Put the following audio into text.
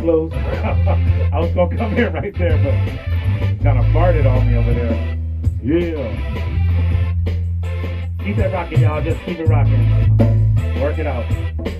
close. I was gonna come in right there, but kind of farted on me over there. Yeah. Keep that rocking, y'all. Just keep it rocking. Work it out.